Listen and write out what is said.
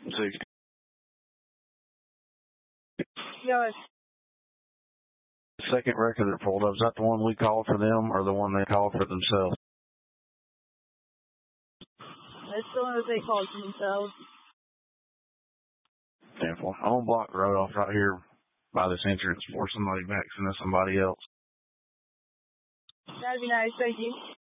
60. Yeah. The second record that pulled up, is that the one we called for them or the one they called for themselves? It's the one that they called for themselves. 10-4. I'm going to block the road off right here by this entrance before somebody backs into somebody else. That'd be nice, thank you.